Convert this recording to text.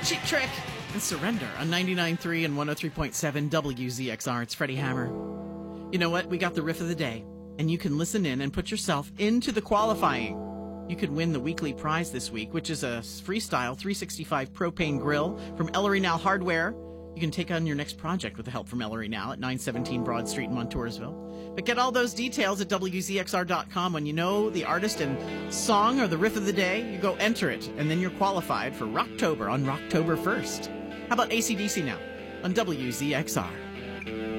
Cheap Trick and Surrender on 99.3 and 103.7 WZXR. It's Freddie Hammer. You know what? We got the riff of the day, and you can listen in and put yourself into the qualifying. You could win the weekly prize this week, which is a Freestyle 365 propane grill from Ellery Now Hardware. You can take on your next project with the help from Ellery Now at 917 Broad Street in Montoursville. But get all those details at WZXR.com. When you know the artist and song or the riff of the day, you go enter it, and then you're qualified for Rocktober on Rocktober 1st. How about AC/DC now on WZXR?